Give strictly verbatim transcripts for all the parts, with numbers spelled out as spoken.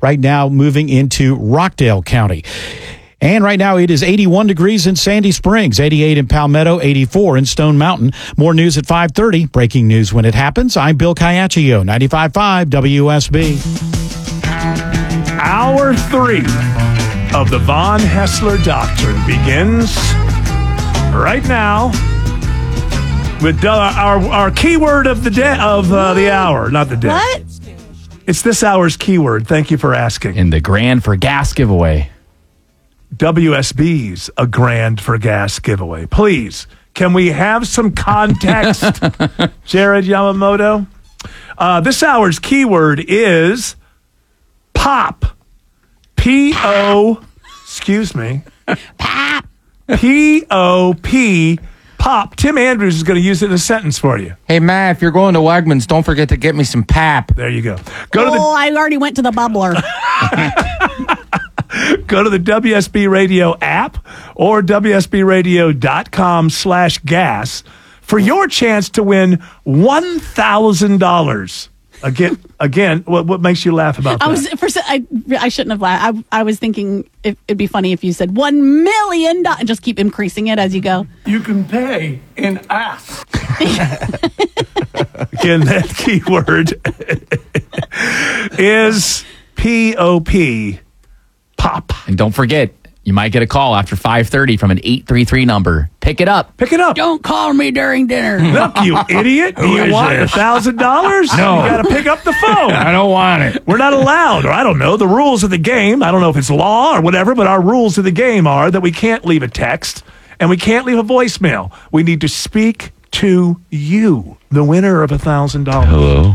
right now moving into Rockdale County. And right now it is eighty-one degrees in Sandy Springs, eighty-eight in Palmetto, eighty-four in Stone Mountain. More news at five thirty. Breaking news when it happens. I'm Bill Caiaccio, ninety-five point five W S B. Hour three of the Von Haessler Doctrine begins right now with uh, our our keyword of the day of uh, the hour, not the day. What? It's this hour's keyword. Thank you for asking. In the Grand for Gas giveaway. W S B's a grand for gas giveaway. Please, can we have some context, Jared Yamamoto? Uh, this hour's keyword is pop. P O, excuse me. Pop. P O P, pop. Tim Andrews is going to use it in a sentence for you. Hey, Matt, if you're going to Wegmans, don't forget to get me some pap. There you go. Go to the Oh, I already went to the bubbler. Go to the W S B Radio app or W S B radio dot com slash gas for your chance to win one thousand dollars. Again, again, what, what makes you laugh about that? I was for I, I shouldn't have laughed. I, I was thinking it, it'd be funny if you said one million dollars and just keep increasing it as you go. You can pay in ass. Again, that keyword is P O P, pop. And don't forget, you might get a call after five thirty from an eight three three number. Pick it up. Pick it up. Don't call me during dinner. Look, you idiot. Do you is want a this? thousand dollars? No. You got to pick up the phone. I don't want it. We're not allowed, or I don't know, the rules of the game. I don't know if it's law or whatever, but our rules of the game are that we can't leave a text and we can't leave a voicemail. We need to speak to you, the winner of a thousand dollars. Hello.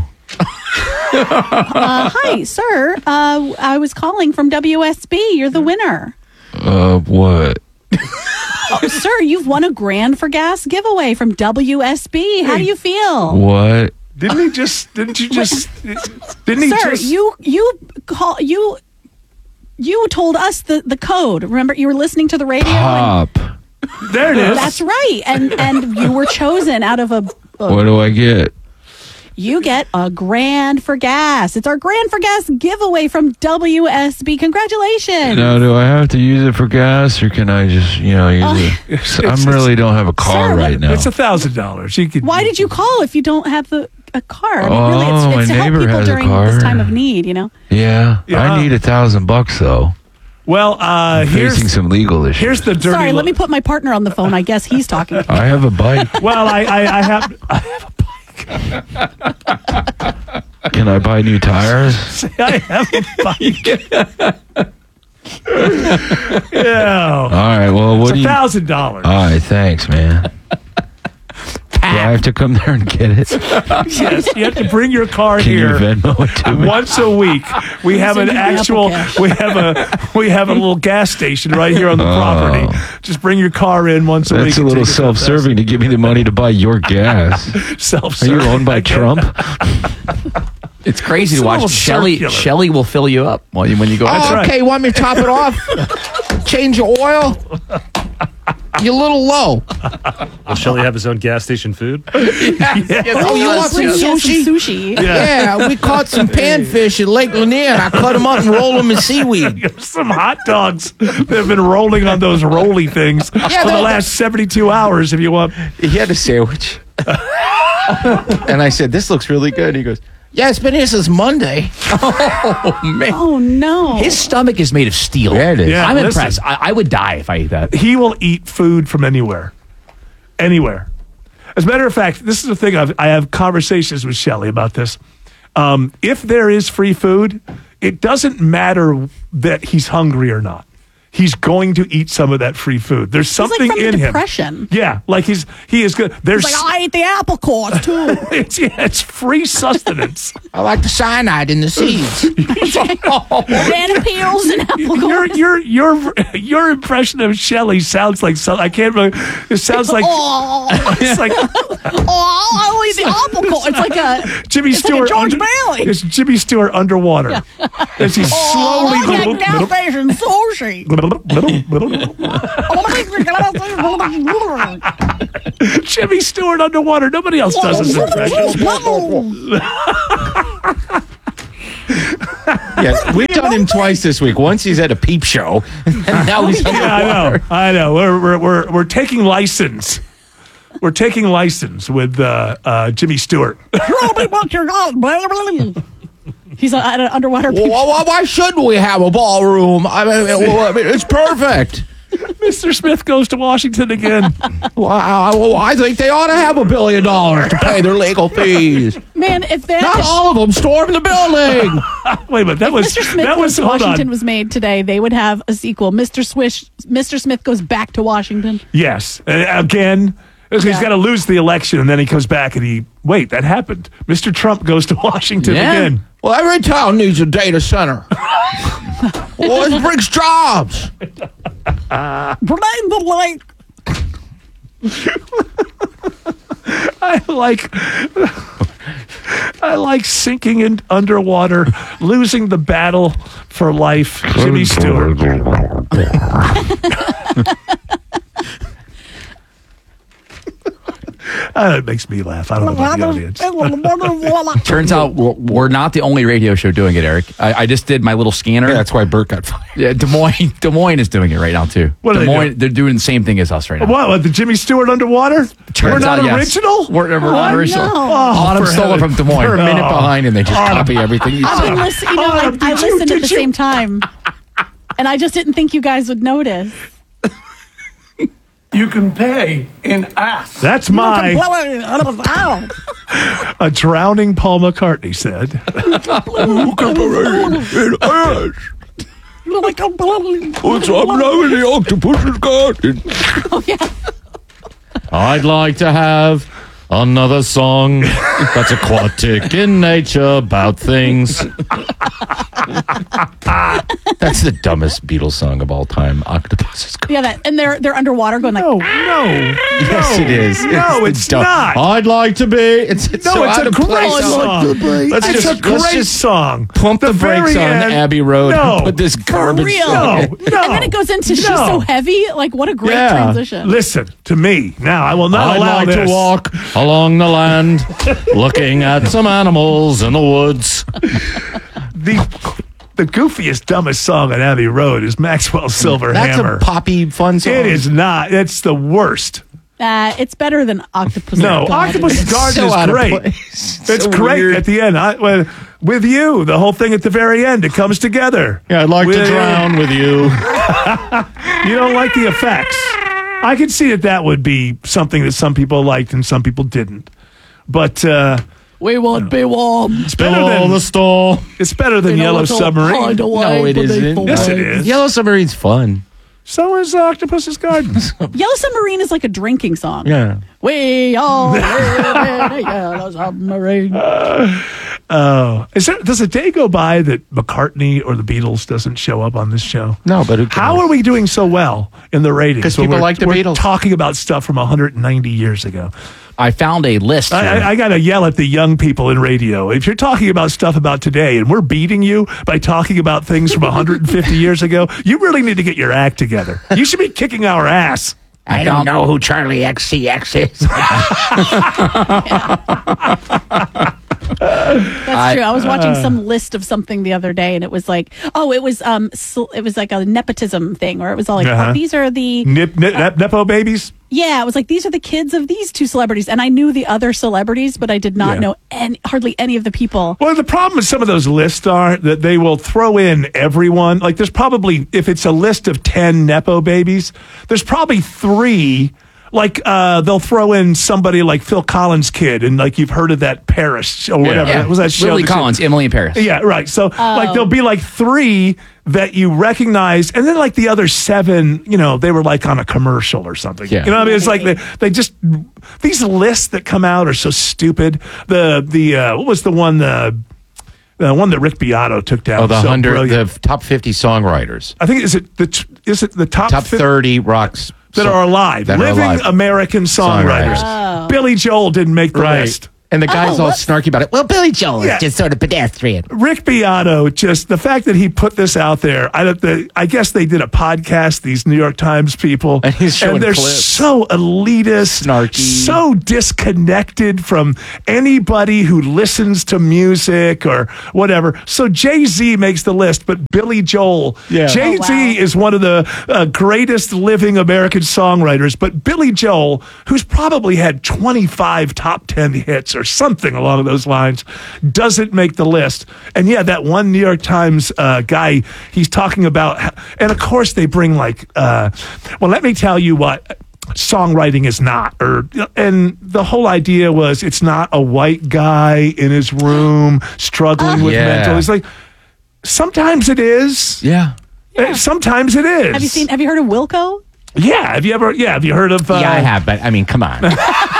Uh, hi, sir. Uh, I was calling from W S B. You're the winner. Uh, what? Oh, sir, you've won a grand for gas giveaway from W S B. How do you feel? What? Didn't he just? Didn't you just? Didn't he Sir, just? you you call you you told us the, the code. Remember, you were listening to the radio. and- Pop. There it is. That's right, and and you were chosen out of a. a What do I get? You get a grand for gas. It's our grand for gas giveaway from W S B. Congratulations. Now, do I have to use it for gas, or can I just, you know, use Oh. it? So I really don't have a car Sir, what- right now. It's a thousand dollars. You could. Why did you call if you don't have the a car? I mean, Oh, really, it's, my it's to help neighbor people has a during car. this time of need, you know? Yeah, Yeah. I need a thousand bucks though. Well, uh, here's Facing some legal issues. here's the dirty. Sorry, lo- let me put my partner on the phone. I guess he's talking. I have a bike. Well, I, I, I have. I have a Can I buy new tires? I have a bike. Yeah. All right. Well, what It's do a you? thousand dollars. All right. Thanks, man. Do I have to come there and get it? Yes, you have to bring your car Can you here Venmo it to me? once a week. We have an Send you the actual. Apple Cash. We have a. We have a little gas station right here on the Oh. property. Just bring your car in once a week. That's a and little take it to the self-serving to give me the money to buy your gas. Are Self-serving. you owned by I get- Trump? It's crazy It's to a watch. little Shelly circular. Shelly will fill you up when you, when you go. That's right. Okay, want me to top it off? Change your oil? You're a little low. Will Shelly have his own gas station food? Oh, you want some Bring you some sushi? sushi. Yeah, we caught some panfish at Lake Lanier, and I cut them up and rolled them in seaweed. Some hot dogs that have been rolling on those roly things for the they- last seventy-two hours. If you want, He had a sandwich. And I said, this looks really good. He goes, yeah, it's been here since Monday. Oh man, Oh, no. his stomach is made of steel. Yeah, it is. Yeah, I'm listen. impressed. I, I would die if I ate that. he will eat food from anywhere, anywhere. As a matter of fact, this is the thing. I've, I have conversations with Shelly about this. Um, if there is free food, it doesn't matter that he's hungry or not. He's going to eat some of that free food. There's He's something like from in the him. depression. Yeah, like he's he is good. There's He's like, I ate the apple cores, too. it's, yeah, it's free sustenance. I like the cyanide in the seeds. Banana peels and apple your cores. your your your impression of Shelley sounds like some, I can't remember. It sounds like Oh, it's like oh, I'll eat the apple core. It's like a Jimmy it's Stewart. like a George under- Bailey. It's Jimmy Stewart underwater as he's Oh, I slowly. like gas station sushi. Jimmy Stewart underwater. Nobody else does this impression. Yes, we've done him twice this week. Once he's at a peep show, and now he's Yeah, I know. I know. We're we're we're, we're taking license. We're taking license with uh, uh, Jimmy Stewart. He's at an underwater. Well, why, why shouldn't we have a ballroom? I mean, well, I mean it's perfect. Mister Smith goes to Washington again. Wow, well, I think they ought to have a billion dollars to pay their legal fees. Man, if that Not if, all of them storm the building. Wait a minute. That was Mister Smith that Goes was to hold Washington on. was made today, they would have a sequel. Mister Swish, Mister Smith Goes Back to Washington. Yes, uh, again. He's Yeah. got to lose the election, and then he comes back and he wait. That happened. Mister Trump goes to Washington Yeah. again. Well, every town needs a data center. Well, it brings jobs. Blame the light. I like. I like sinking in underwater, losing the battle for life. Jimmy Stewart. Uh, it makes me laugh. I don't know about the audience. Turns out we're we're not the only radio show doing it, Eric. I, I just did my little scanner. Yeah, that's why Bert got fired. Yeah, Des Moines, Des Moines is doing it right now too. What are Des they Moines, doing? they're doing the same thing as us right now. What? What? The Jimmy Stewart underwater? We're Turns not out, yes. original. We're, we're not Oh, original. no. Autumn for stole it from heaven- Des Moines. They're a minute Oh. behind, and they just copy everything you I've say. been listening. You know, I, Autumn, I did you- listened at did the you- same time, and I just didn't think you guys would notice. You can pay in ass. That's my a drowning Paul McCartney said. What's up now in the octopus's garden? Oh yeah. I'd like to have another song that's aquatic in nature about things. That's the dumbest Beatles song of all time. Octopus's garden. Yeah, that, and they're they're underwater going like, No, no, Yes, it is. no, the it's dumb- not. I'd like to be. It's, it's No, so it's out a of place. great song. Let's It's just, a let's great just song. pump the, brakes very on end- Abbey Road No, and put this garbage real. song no, in. no. and then it goes into she's No. so heavy. Like, what a great Yeah. transition. Listen to me now. I will not I'd allow like this. to walk along the land, looking at some animals in the woods. the the goofiest, dumbest song on Abbey Road is Maxwell's Silver That's Hammer. a poppy fun song. It is not. It's the worst. Uh, it's better than Octopus. No, Garden. Octopus's Garden so is out of great. place. It's So great weird. at the end. I, well, with you, the whole thing at the very end, it comes together. Yeah, I'd like With- to drown with you. You don't like the effects. I can see that that would be something that some people liked and some people didn't. But uh, We won't be warm. it's better Below than the store. it's better than In a Yellow little Submarine. hideaway No, it beneath isn't. the Yes, it waves. is. Yellow Submarine's fun. So is Octopus's Garden. Yellow Submarine is like a drinking song. Yeah. We all live in a yellow submarine. Oh, is there? Does a day go by that McCartney or the Beatles doesn't show up on this show? No, but who cares? How are we doing so well in the ratings? 'Cause when people we're- like the we're Beatles. Talking about stuff from one hundred ninety years ago. I found a list. I, here. I, I got to yell at the young people in radio. If you're talking about stuff about today and we're beating you by talking about things from one hundred fifty years ago, you really need to get your act together. You should be kicking our ass. I don't know who Charlie X C X is. That's I- true. I was watching some list of something the other day, and it was like, oh, it was um, sl- it was like a nepotism thing, where it was all like, Uh-huh. oh, these are the Nip, nip, nep- Nepo babies? yeah, it was like these are the kids of these two celebrities, and I knew the other celebrities, but I did not Yeah. know any, hardly any of the people. Well, the problem with some of those lists are that they will throw in everyone. Like, there's probably, if it's a list of ten Nepo babies, there's probably three. Like, uh, they'll throw in somebody like Phil Collins' kid, and like you've heard of that Paris or whatever. Yeah. What was that show? Lily that you- Collins, Emily in Paris. Yeah, right. So, Oh. like, there'll be like three that you recognize, and then like the other seven, you know, they were like on a commercial or something. Yeah. You know what I mean? It's like they, they just, these lists that come out are so stupid. The, the, uh, what was the one, the, the one that Rick Beato took down? Oh, the so hundred, brilliant. the top fifty songwriters, I think, is it the, t- is it the top, top fif- thirty rocks that song- are alive, that are living alive. American songwriters? Songwriters. Oh. Billy Joel didn't make the Right. list. And the guy's Oh, all whoops. snarky about it. Well, Billy Joel Yeah. is just sort of pedestrian. Rick Beato, just the fact that he put this out there. I don't. The, I guess they did a podcast. These New York Times people, And he's showing they're clips. so elitist, Snarky. so disconnected from anybody who listens to music or whatever. So Jay Z makes the list, but Billy Joel, Yeah. Jay Z Oh, wow. is one of the uh, greatest living American songwriters. But Billy Joel, who's probably had twenty-five top ten hits or something along those lines, doesn't make the list. And yeah, that one New York Times uh, guy, he's talking about, and of course they bring like, uh, well, let me tell you what songwriting is not, or and the whole idea was it's not a white guy in his room struggling with Yeah. mental. It's like sometimes it is. Yeah. Uh, Sometimes it is. Have you seen? Have you heard of Wilco? Yeah. Have you ever? Yeah. Have you heard of? Uh, Yeah, I have, but I mean, come on.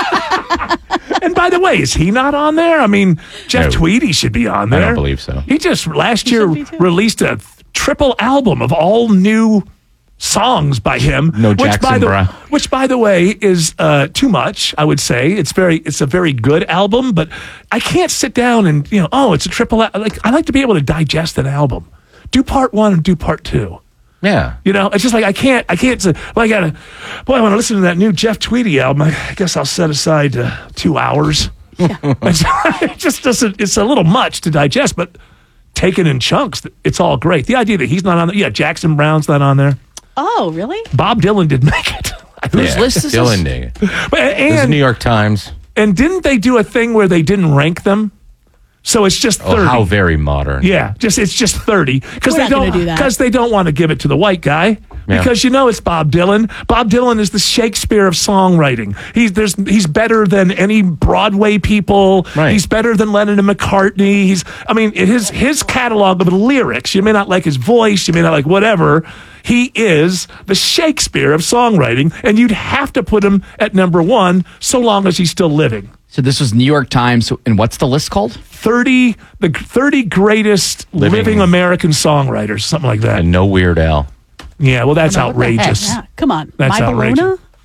And by the way, is he not on there? I mean, Jeff No. Tweedy should be on I there. don't believe so. He just last He year should be, too. released a th- triple album of all new songs by him. No which Jackson by the Brown. which by the way is uh, too much. I would say it's very it's a very good album, but I can't sit down and you know oh it's a triple al-. like I like to be able to digest an album. Do part one and do part two. Yeah. You know, it's just like I can't, I can't say, well, I gotta, boy, I want to listen to that new Jeff Tweedy album. I guess I'll set aside uh, two hours. it just doesn't, it's a little much to digest, but taken in chunks, it's all great. The idea that he's not on there, yeah, Jackson Brown's not on there. Oh, really? Bob Dylan did make it. Whose Yeah. list is Dylan did. But, This is and, New York Times. and didn't they do a thing where they didn't rank them? So it's just Oh, thirty. how very modern. Yeah, just it's just thirty because We're they not don't gonna do that. because they don't want to give it to the white guy Yeah. because you know it's Bob Dylan. Bob Dylan is the Shakespeare of songwriting. He's there's he's better than any Broadway people. Right. He's better than Lennon and McCartney. He's I mean his his catalog of lyrics. You may not like his voice. You may not like whatever. He is the Shakespeare of songwriting, and you'd have to put him at number one so long as he's still living. So this was New York Times, and what's the list called? thirty the thirty greatest living, Living. American songwriters, something like that. And no Weird Al. Yeah, well, that's What the heck? outrageous. Yeah, come on. That's My outrageous.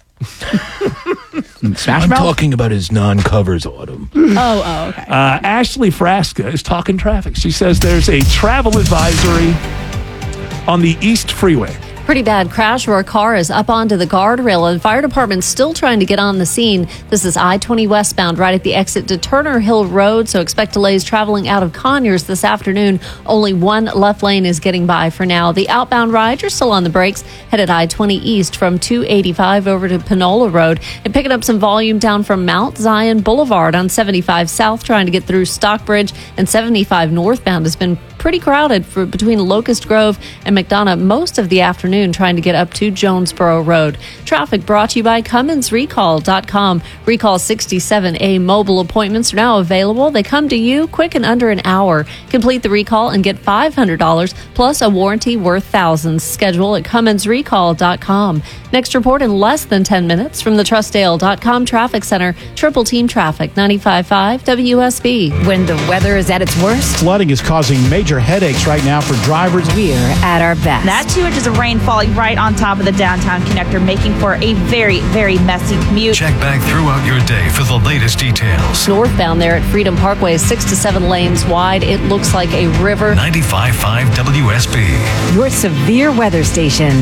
Bologna? Smash Mouth? talking about his non-covers autumn. Oh, oh, okay. Uh, Ashley Frasca is talking traffic. She says there's a travel advisory on the East Freeway. Pretty bad crash where a car is up onto the guardrail and fire department's still trying to get on the scene. This is I twenty westbound right at the exit to Turner Hill Road, so expect delays traveling out of Conyers this afternoon. Only one left lane is getting by for now. The outbound ride, you're still on the brakes, headed I twenty east from two eighty-five over to Panola Road and picking up some volume down from Mount Zion Boulevard on seventy-five south trying to get through Stockbridge, and seventy-five northbound has been pretty crowded for between Locust Grove and McDonough most of the afternoon trying to get up to Jonesboro Road. Traffic brought to you by Cummins Recall dot com. Recall sixty-seven A mobile appointments are now available. They come to you quick in under an hour. Complete the recall and get five hundred dollars plus a warranty worth thousands. Schedule at Cummins Recall dot com. Next report in less than ten minutes from the Trustdale dot com Traffic Center. Triple Team Traffic, ninety-five point five W S B. When the weather is at its worst, Flooding is causing major headaches right now for drivers. we're at our best. That two inches of rain falling right on top of the downtown connector, making for a very, very messy commute. Check back throughout your day for the latest details. Northbound there at Freedom Parkway, six to seven lanes wide. It looks like a river. ninety-five point five W S B. Your severe weather station.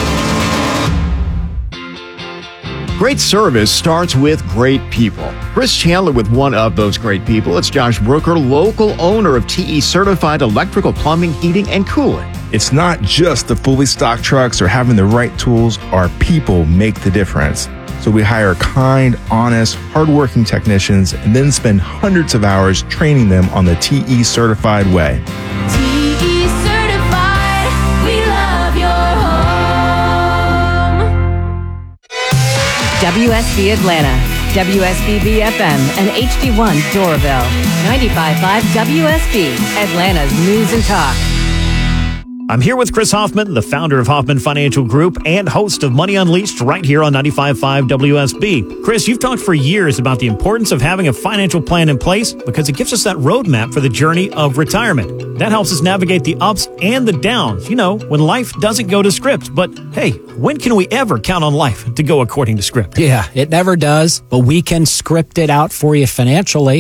Great service starts with great people. Chris Chandler with one of those great people. It's Josh Brooker, local owner of T E certified electrical, plumbing, heating, and cooling. It's not just the fully stocked trucks or having the right tools. Our people make the difference. So we hire kind, honest, hardworking technicians and then spend hundreds of hours training them on the T E certified way. W S B Atlanta, W S B B F M, and H D one Doraville. ninety-five point five W S B, Atlanta's news and talk. I'm here with Chris Hoffman, the founder of Hoffman Financial Group and host of Money Unleashed right here on ninety-five point five W S B. Chris, you've talked for years about the importance of having a financial plan in place because it gives us that roadmap for the journey of retirement. That helps us navigate the ups and the downs, you know, when life doesn't go to script. But hey, when can we ever count on life to go according to script? Yeah, it never does, but we can script it out for you financially.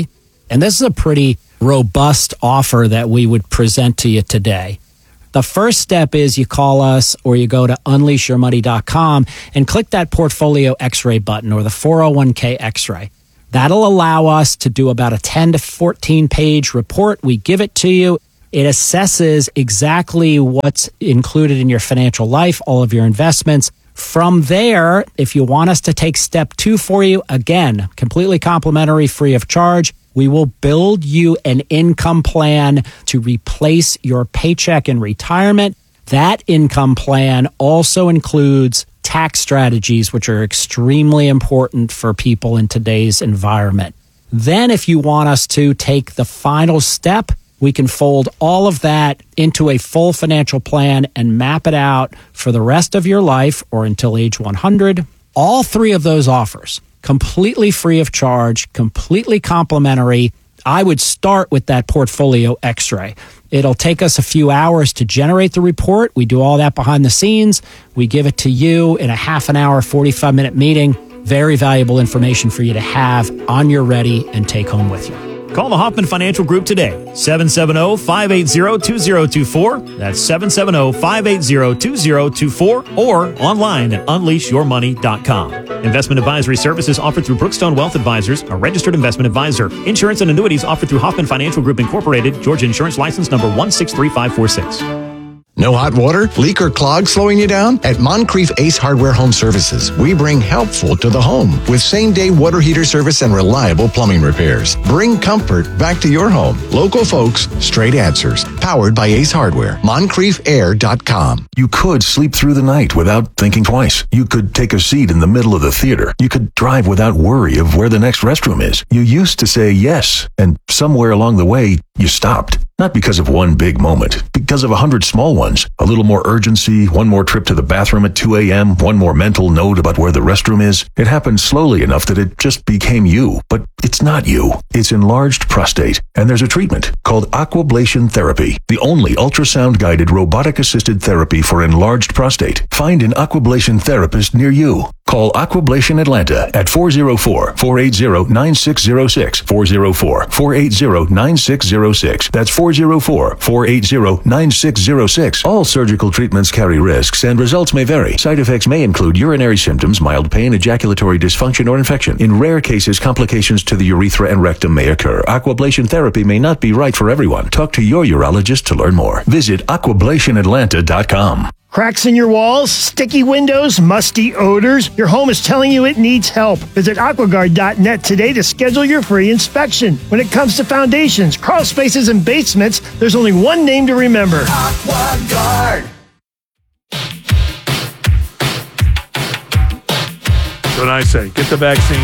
And this is a pretty robust offer that we would present to you today. The first step is you call us or you go to unleash your money dot com and click that portfolio x-ray button or the four oh one k x-ray. That'll allow us to do about a ten to fourteen page report. We give it to you. It assesses exactly what's included in your financial life, all of your investments. From there, if you want us to take step two for you, again, completely complimentary, free of charge, we will build you an income plan to replace your paycheck in retirement. That income plan also includes tax strategies, which are extremely important for people in today's environment. Then if you want us to take the final step, we can fold all of that into a full financial plan and map it out for the rest of your life or until age one hundred. All three of those offers, completely free of charge, completely complimentary. I would start with that portfolio x-ray. It'll take us a few hours to generate the report. We do all that behind the scenes. We give it to you in a half an hour, forty-five minute meeting. Very valuable information for you to have on your ready and take home with you. Call the Hoffman Financial Group today, seven seven zero, five eight zero, two zero two four. That's seven seven zero, five eight zero, two zero two four or online at unleash your money dot com. Investment advisory services offered through Brookstone Wealth Advisors, a registered investment advisor. Insurance and annuities offered through Hoffman Financial Group Incorporated, Georgia Insurance License number one six three five four six. No hot water, leak, or clog slowing you down? At Moncrief Ace Hardware Home Services, we bring helpful to the home with same-day water heater service and reliable plumbing repairs. Bring comfort back to your home. Local folks, straight answers. Powered by Ace Hardware. Moncrief Air dot com. You could sleep through the night without thinking twice. You could take a seat in the middle of the theater. You could drive without worry of where the next restroom is. You used to say yes, and somewhere along the way, you stopped. Not because of one big moment, because of a hundred small ones. A little more urgency, one more trip to the bathroom at two a.m., one more mental note about where the restroom is. It happened slowly enough that it just became you. But it's not you. It's enlarged prostate. And there's a treatment called Aquablation Therapy, the only ultrasound-guided robotic-assisted therapy for enlarged prostate. Find an Aquablation therapist near you. Call Aquablation Atlanta at four oh four, four eight zero, nine six zero six, four oh four, four eight zero, nine six zero six. That's four oh four, four eight zero, nine six zero six. All surgical treatments carry risks and results may vary. Side effects may include urinary symptoms, mild pain, ejaculatory dysfunction, or infection. In rare cases, complications to the urethra and rectum may occur. Aquablation therapy may not be right for everyone. Talk to your urologist to learn more. Visit aquablation atlanta dot com. Cracks in your walls, sticky windows, musty odors. Your home is telling you it needs help. Visit aquaguard dot net today to schedule your free inspection. When it comes to foundations, crawl spaces, and basements, there's only one name to remember. AquaGuard. What I say? Get the vaccine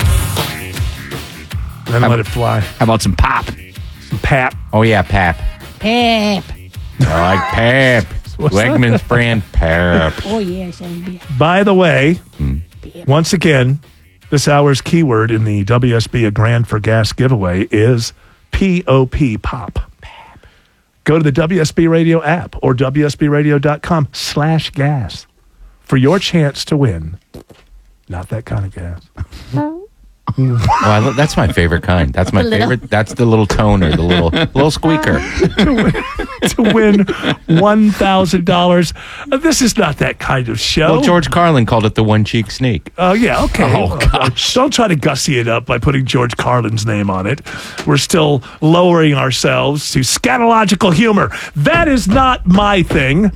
first. Then let it fly. How about some pop? Some pap. Oh, yeah, pap. Pep. I like pap. What's Wegmans that? brand pap. Oh, yes. yeah. By the way, once again, this hour's keyword in the W S B A Grand for Gas giveaway is P O P, pop. Go to the W S B Radio app or W S B radio dot com slash gas for your chance to win. Not that kind of gas. Oh, I lo- that's my favorite kind. That's my The little- favorite. That's the little toner, the little little squeaker. To win one thousand dollars. Uh, This is not that kind of show. Well, George Carlin called it the one cheek sneak. Oh, yeah, okay. Oh, gosh. Don't try to gussy it up by putting George Carlin's name on it. We're still lowering ourselves to scatological humor. That is not my thing.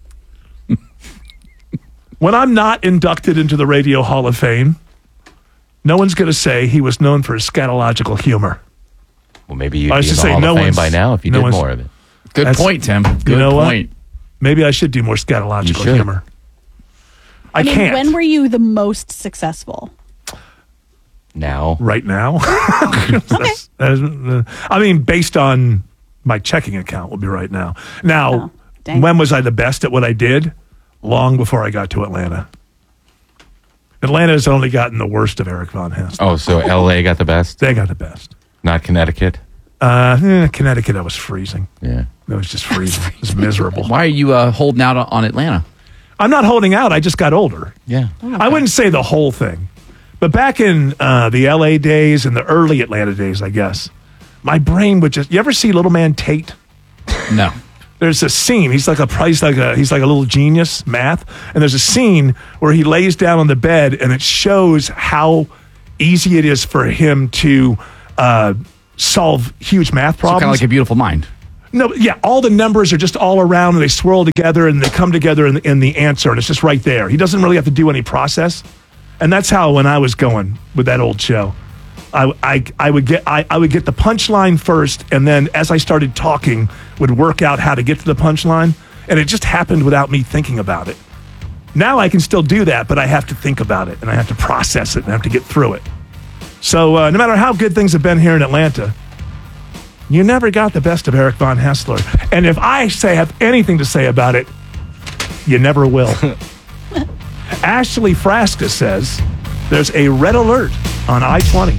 When I'm not inducted into the Radio Hall of Fame, no one's going to say he was known for his scatological humor. Well, maybe you'd I be in should the say Hall no of Fame one's- by now if you no did one's- more of it. Good That's- point, Tim. Good you know point. What? Maybe I should do more You scatological should. humor. I, I mean, can't. when were you the most successful? Now. Right now? That's- that is, uh, I mean, based on my checking account will be right now. Now, Oh, dang. when was I the best at what I did? Long before I got to Atlanta. Atlanta has only gotten the worst of Eric Von Hess. Oh, so L A got the best? They got the best. Not Connecticut? Uh, eh, Connecticut, I was freezing. Yeah. It was just freezing. It was miserable. Why are you uh, holding out on Atlanta? I'm not holding out. I just got older. Yeah. I wouldn't say the whole thing. But back in uh, the L A days and the early Atlanta days, I guess, my brain would just. You ever see Little Man Tate? No. There's a scene. He's like a he's like a he's like a little genius math, and there's a scene where he lays down on the bed, and it shows how easy it is for him to uh, solve huge math problems. So kind of like A Beautiful Mind. No, yeah, all the numbers are just all around, and they swirl together, and they come together in the, in the answer, and it's just right there. He doesn't really have to do any process, and that's how when I was going with that old show. I, I, I would get I, I would get the punchline first, and then as I started talking, would work out how to get to the punchline, and it just happened without me thinking about it. Now I can still do that, but I have to think about it, and I have to process it, and I have to get through it. So uh, no matter how good things have been here in Atlanta, you never got the best of Eric Von Haessler. And if I say have anything to say about it, you never will. Ashley Frasca says there's a red alert on I twenty.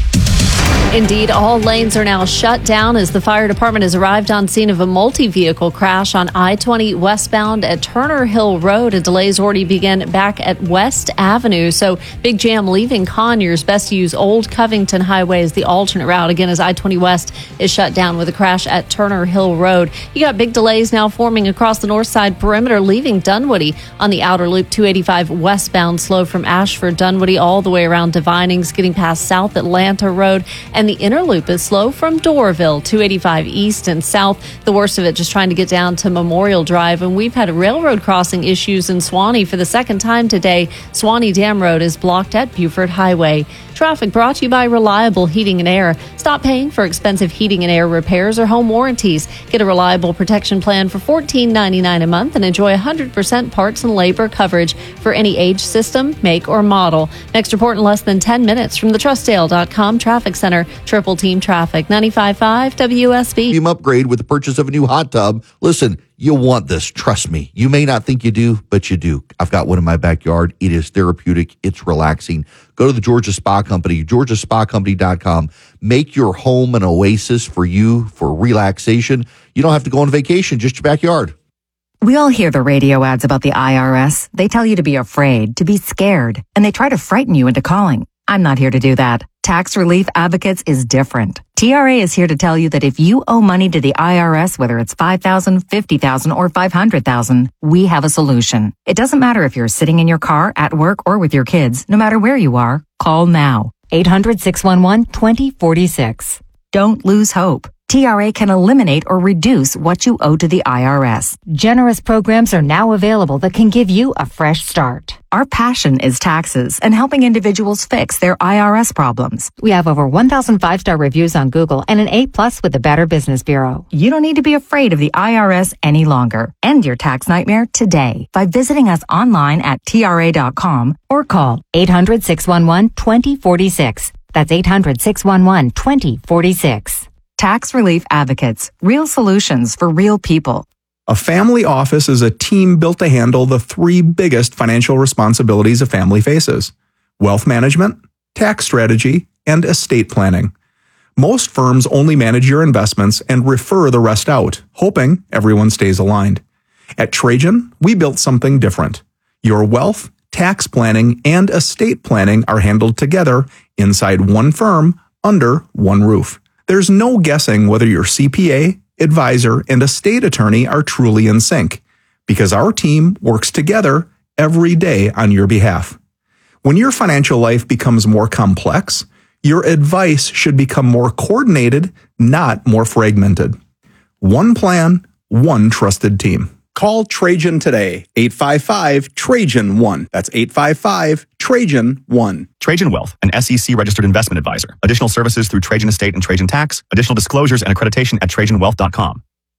Indeed, all lanes are now shut down as the fire department has arrived on scene of a multi-vehicle crash on I twenty westbound at Turner Hill Road. And delays already began back at West Avenue. So big jam leaving Conyers. Best to use Old Covington Highway as the alternate route. Again, as I twenty West is shut down with a crash at Turner Hill Road. You got big delays now forming across the north side perimeter, leaving Dunwoody on the outer loop. two eighty-five westbound slow from Ashford, Dunwoody, all the way around Divinings, getting past South Atlanta Road. And the inner loop is slow from Doraville, two eighty-five east and south. The worst of it just trying to get down to Memorial Drive. And we've had railroad crossing issues in Swanee for the second time today. Swanee Dam Road is blocked at Buford Highway. Traffic brought to you by Reliable Heating and Air. Stop paying for expensive heating and air repairs or home warranties. Get a Reliable Protection Plan for fourteen ninety-nine a month and enjoy one hundred percent parts and labor coverage for any age, system, make, or model. Next report in less than ten minutes from the Trustdale dot com Traffic Center. Triple Team Traffic, ninety-five point five W S B. Premium upgrade with the purchase of a new hot tub. Listen, you'll want this. Trust me. You may not think you do, but you do. I've got one in my backyard. It is therapeutic. It's relaxing. Go to the Georgia Spa Company, georgia spa company dot com. Make your home an oasis for you for relaxation. You don't have to go on vacation, just your backyard. We all hear the radio ads about the I R S. They tell you to be afraid, to be scared, and they try to frighten you into calling. I'm not here to do that. Tax Relief Advocates is different. T R A is here to tell you that if you owe money to the I R S, whether it's five thousand dollars, fifty thousand dollars, or five hundred thousand dollars, we have a solution. It doesn't matter if you're sitting in your car, at work, or with your kids. No matter where you are, call now. eight hundred, six one one, two zero four six. Don't lose hope. T R A can eliminate or reduce what you owe to the I R S. Generous programs are now available that can give you a fresh start. Our passion is taxes and helping individuals fix their I R S problems. We have over one thousand five-star reviews on Google and an A plus with the Better Business Bureau. You don't need to be afraid of the I R S any longer. End your tax nightmare today by visiting us online at T R A dot com or call eight hundred, six one one, two zero four six. That's eight hundred, six one one, two zero four six. Tax Relief Advocates. Real solutions for real people. A family office is a team built to handle the three biggest financial responsibilities a family faces: wealth management, tax strategy, and estate planning. Most firms only manage your investments and refer the rest out, hoping everyone stays aligned. At Trajan, we built something different. Your wealth, tax planning, and estate planning are handled together inside one firm under one roof. There's no guessing whether your C P A, advisor, and estate attorney are truly in sync, because our team works together every day on your behalf. When your financial life becomes more complex, your advice should become more coordinated, not more fragmented. One plan, one trusted team. Call Trajan today, eight five five, Trajan one. That's eight five five, Trajan one. Trajan Wealth, an S E C-registered investment advisor. Additional services through Trajan Estate and Trajan Tax. Additional disclosures and accreditation at trajan wealth dot com.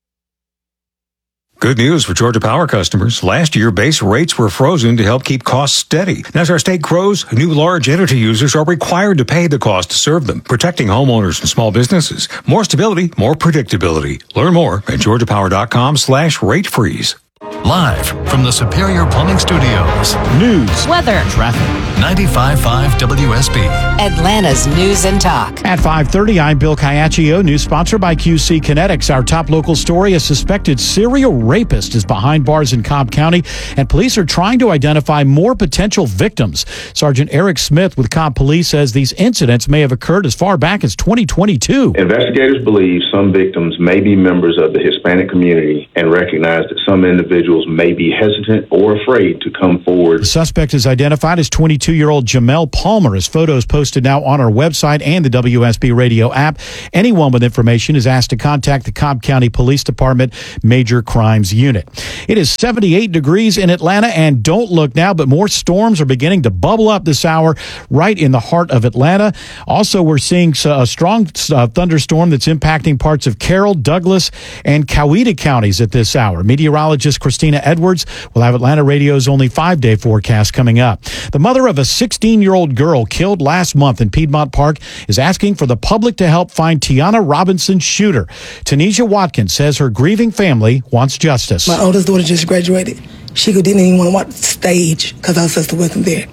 Good news for Georgia Power customers. Last year, base rates were frozen to help keep costs steady. As our state grows, new large energy users are required to pay the cost to serve them, protecting homeowners and small businesses. More stability, more predictability. Learn more at georgia power dot com slash rate freeze. Live from the Superior Plumbing Studios. News. Weather. Traffic. ninety-five point five W S B. Atlanta's News and Talk. At five thirty, I'm Bill Caiaccio. News sponsored by Q C Kinetics. Our top local story, a suspected serial rapist is behind bars in Cobb County, and police are trying to identify more potential victims. Sergeant Eric Smith with Cobb Police says these incidents may have occurred as far back as twenty twenty-two. Investigators believe some victims may be members of the Hispanic community and recognize that some individuals may be hesitant or afraid to come forward. The suspect is identified as twenty-two-year-old Jamel Palmer. His photo is posted now on our website and the W S B radio app. Anyone with information is asked to contact the Cobb County Police Department Major Crimes Unit. It is seventy-eight degrees in Atlanta, and don't look now, but more storms are beginning to bubble up this hour right in the heart of Atlanta. Also, we're seeing a strong uh, thunderstorm that's impacting parts of Carroll, Douglas, and Coweta counties at this hour. Meteorologist Christina Edwards will have Atlanta Radio's only five-day forecast coming up. The mother of a sixteen-year-old girl killed last month in Piedmont Park is asking for the public to help find Tiana Robinson's shooter. Tanisha Watkins says her grieving family wants justice. My oldest daughter just graduated. She didn't even want to watch the stage because our sister wasn't there.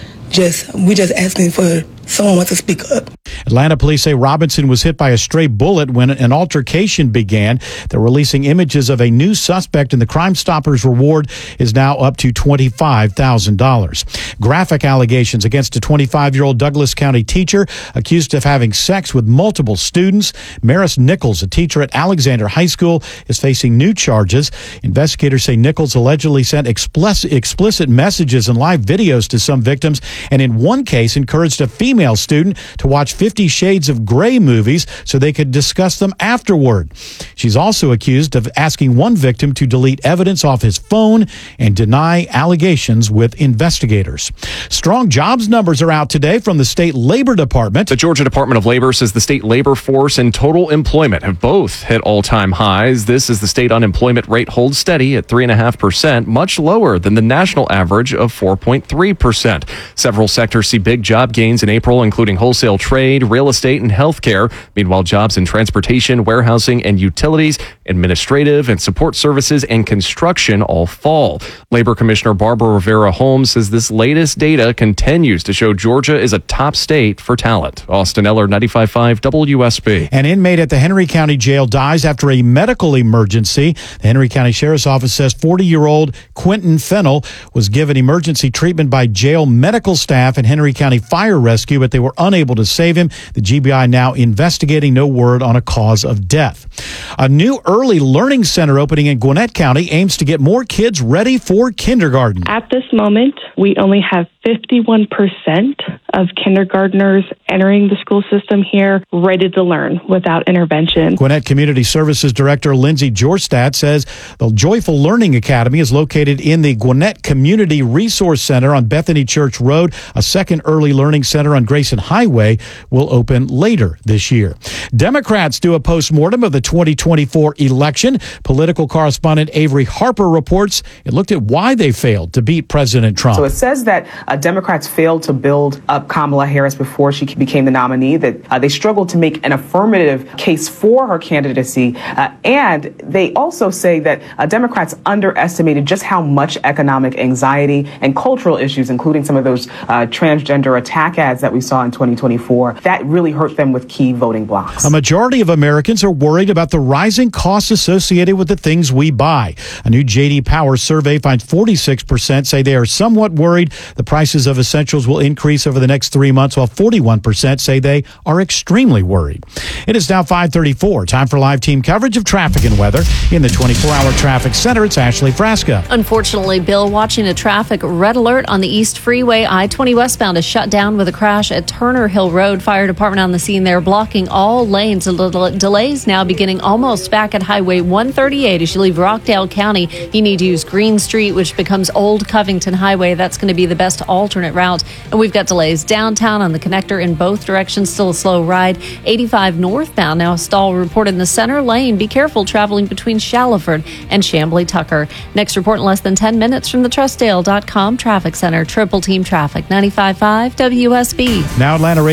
Just we just asking for someone to speak up. Atlanta police say Robinson was hit by a stray bullet when an altercation began. They're releasing images of a new suspect, and the Crime Stoppers reward is now up to twenty-five thousand dollars. Graphic allegations against a twenty-five-year-old Douglas County teacher accused of having sex with multiple students. Maris Nichols, a teacher at Alexander High School, is facing new charges. Investigators say Nichols allegedly sent explicit, explicit messages and live videos to some victims, and in one case encouraged a female student to watch Fifty Shades of Grey movies so they could discuss them afterward. She's also accused of asking one victim to delete evidence off his phone and deny allegations with investigators. Strong jobs numbers are out today from the state labor department. The Georgia Department of Labor says the state labor force and total employment have both hit all-time highs. This as the state unemployment rate holds steady at three point five percent, much lower than the national average of four point three percent. Several sectors see big job gains in April, including wholesale trade, real estate, and healthcare. Meanwhile, jobs in transportation, warehousing, and utilities, administrative and support services, and construction all fall. Labor Commissioner Barbara Rivera Holmes says this latest data continues to show Georgia is a top state for talent. Austin Eller, ninety-five point five W S B. An inmate at the Henry County Jail dies after a medical emergency. The Henry County Sheriff's Office says forty-year-old Quentin Fennell was given emergency treatment by jail medical staff and Henry County Fire Rescue, but they were unable to save him. The G B I now investigating. No word on a cause of death. A new early learning center opening in Gwinnett County aims to get more kids ready for kindergarten. At this moment, we only have fifty-one percent of kindergartners entering the school system here ready to learn without intervention. Gwinnett Community Services Director Lindsay Jorstad says the Joyful Learning Academy is located in the Gwinnett Community Resource Center on Bethany Church Road. A second early learning center on Grayson Highway will open later this year. Democrats do a postmortem of the twenty twenty-four election. Political correspondent Avery Harper reports it looked at why they failed to beat President Trump. So it says that uh, Democrats failed to build up Kamala Harris before she became the nominee, that uh, they struggled to make an affirmative case for her candidacy. Uh, and they also say that uh, Democrats underestimated just how much economic anxiety and cultural issues, including some of those uh, transgender attack ads that we saw in twenty twenty-four, that really hurt them with key voting blocks. A majority of Americans are worried about the rising costs associated with the things we buy. A new J D Power survey finds forty-six percent say they are somewhat worried the prices of essentials will increase over the next three months, while forty-one percent say they are extremely worried. It is now five thirty-four. Time for live team coverage of traffic and weather. In the twenty-four hour traffic center, it's Ashley Frasca. Unfortunately, Bill, watching a traffic red alert on the East Freeway. I twenty westbound is shut down with a crash at Turner Hill Road. Fire department on the scene there, blocking all lanes. Delays now beginning almost back at Highway one thirty-eight. As you leave Rockdale County, you need to use Green Street, which becomes Old Covington Highway. That's going to be the best alternate route. And we've got delays downtown on the connector in both directions. Still a slow ride. eighty-five northbound, now a stall report in the center lane. Be careful traveling between Shallowford and Chambly Tucker. Next report in less than ten minutes from the Trustdale dot com Traffic Center. Triple Team Traffic, ninety-five point five W S B. Now Atlanta Radio's only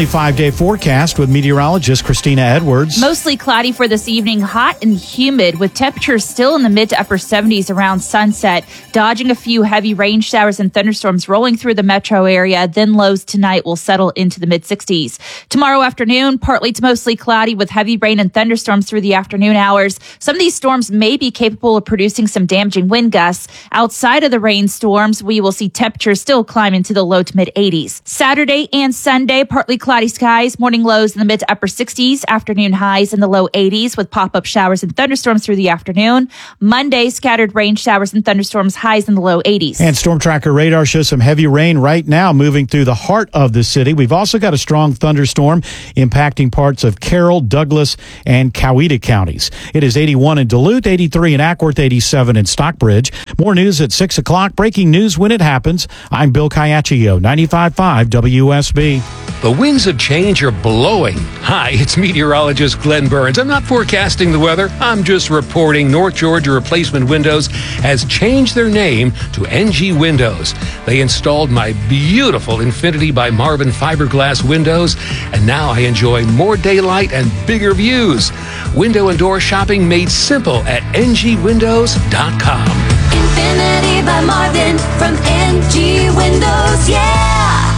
friendly five-day forecast with meteorologist Christina Edwards. Mostly cloudy for this evening, hot and humid with temperatures still in the mid to upper seventies around sunset, dodging a few heavy rain showers and thunderstorms rolling through the metro area. Then lows tonight will settle into the mid sixties. Tomorrow afternoon, partly to mostly cloudy with heavy rain and thunderstorms through the afternoon hours. Some of these storms may be capable of producing some damaging wind gusts. Outside of the rainstorms, we will see temperatures still climb into the low to mid eighties. Saturday and Sunday, partly cloudy skies, morning lows in the mid to upper sixties, afternoon highs in the low eighties with pop-up showers and thunderstorms through the afternoon. Monday, scattered rain showers and thunderstorms, highs in the low eighties. And Storm Tracker radar shows some heavy rain right now moving through the heart of the city. We've also got a strong thunderstorm impacting parts of Carroll, Douglas, and Coweta counties. It is eighty-one in Duluth, eighty-three in Ackworth, eighty-seven in Stockbridge. More news at six o'clock. Breaking news when it happens. I'm Bill Caiaccio, ninety-five point five W S B. The winds of change are blowing. Hi, it's meteorologist Glenn Burns. I'm not forecasting the weather. I'm just reporting North Georgia Replacement Windows has changed their name to N G Windows. They installed my beautiful Infinity by Marvin fiberglass windows, and now I enjoy more daylight and bigger views. Window and door shopping made simple at N G windows dot com. Infinity by Marvin from N G Windows, yeah!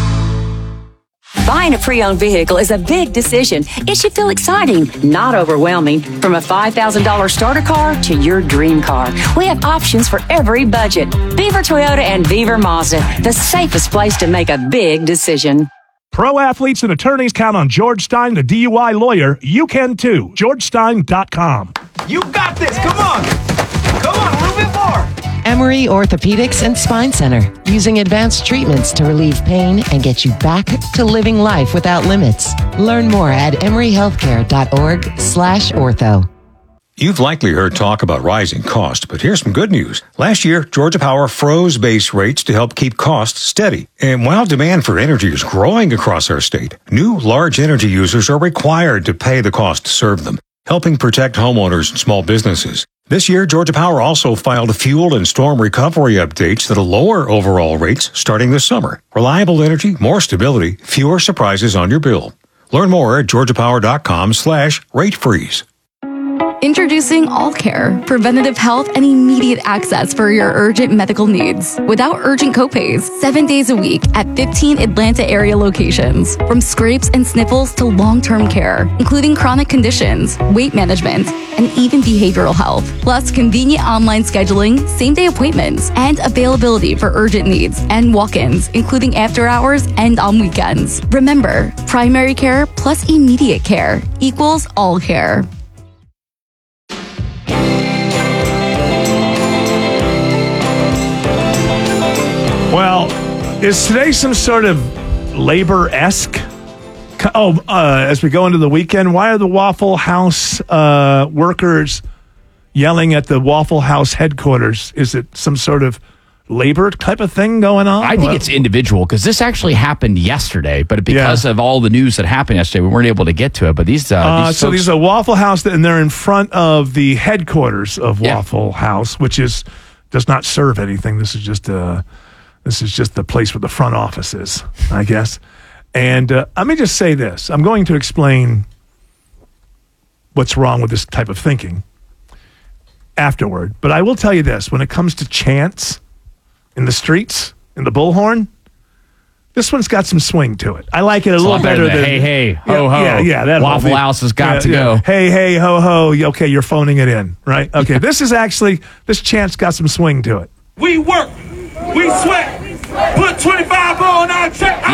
Buying a pre-owned vehicle is a big decision. It should feel exciting, not overwhelming. From a five thousand dollars starter car to your dream car, we have options for every budget. Beaver Toyota and Beaver Mazda, the safest place to make a big decision. Pro athletes and attorneys count on George Stein, the D U I lawyer. You can too. George Stein dot com. You got this. Come on. Come on, a little bit more. Emory Orthopedics and Spine Center, using advanced treatments to relieve pain and get you back to living life without limits. Learn more at emory healthcare dot org slash ortho. You've likely heard talk about rising costs, but here's some good news. Last year, Georgia Power froze base rates to help keep costs steady. And while demand for energy is growing across our state, new large energy users are required to pay the cost to serve them, helping protect homeowners and small businesses. This year, Georgia Power also filed fuel and storm recovery updates that'll lower overall rates starting this summer. Reliable energy, more stability, fewer surprises on your bill. Learn more at georgia power dot com slash rate freeze. Introducing All Care, preventative health and immediate access for your urgent medical needs without urgent copays, seven days a week at fifteen Atlanta area locations. From scrapes and sniffles to long-term care, including chronic conditions, weight management, and even behavioral health. Plus convenient online scheduling, same-day appointments, and availability for urgent needs and walk-ins, including after hours and on weekends. Remember, primary care plus immediate care equals All Care. Well, is today some sort of labor-esque? Oh, uh, as we go into the weekend, why are the Waffle House uh, workers yelling at the Waffle House headquarters? Is it some sort of labor type of thing going on? I think well, it's individual because this actually happened yesterday, but because yeah. of all the news that happened yesterday, we weren't able to get to it. But these, uh, uh, these so folks, these are Waffle House, and they're in front of the headquarters of yeah. Waffle House, which is does not serve anything. This is just a. This is just the place where the front office is, I guess. And uh, let me just say this. I'm going to explain what's wrong with this type of thinking afterward. But I will tell you this. When it comes to chants in the streets, in the bullhorn, this one's got some swing to it. I like it a it's little a better, better than, than... Hey, hey, ho, yeah, ho. Yeah, yeah. That Waffle House has got yeah, to yeah. go. Hey, hey, ho, ho. Okay, you're phoning it in, right? Okay, this is actually... This chant's got some swing to it. We work. We sweat. Put twenty-five on our check.